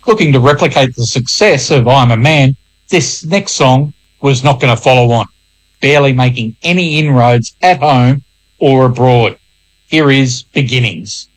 Looking to replicate the success of I'm a Man, this next song was not going to follow on, barely making any inroads at home or abroad. Here is Beginnings.